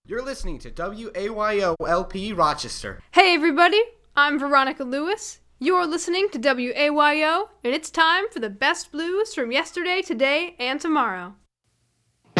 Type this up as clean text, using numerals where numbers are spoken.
You're listening to WAYO-LP Rochester. Hey everybody, I'm Veronica Lewis. You're listening to WAYO, and it's time for the best blues from yesterday, today, and tomorrow.